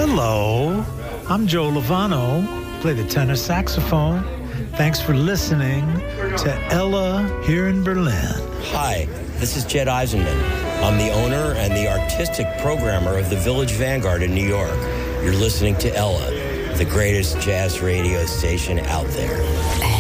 Hello, I'm Joe Lovano, play the tenor saxophone. Thanks for listening to Ella here in Berlin. Hi, this is Jed Eisenman. I'm the owner and the artistic programmer of the Village Vanguard in New York. You're listening to Ella, the greatest jazz radio station out there.